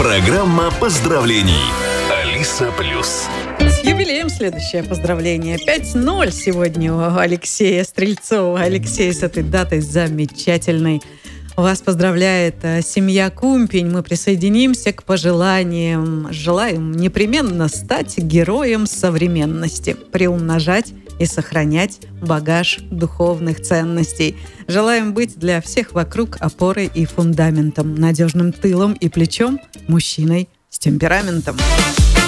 Программа поздравлений. Алиса Плюс. С юбилеем следующее поздравление. 5-0 сегодня у Алексея Стрельцова. Алексей, с этой датой замечательной. Вас поздравляет семья Кумпень. Мы присоединимся к пожеланиям. Желаем непременно стать героем современности, приумножать и сохранять багаж духовных ценностей. Желаем быть для всех вокруг опорой и фундаментом, надежным тылом и плечом, мужчиной с темпераментом.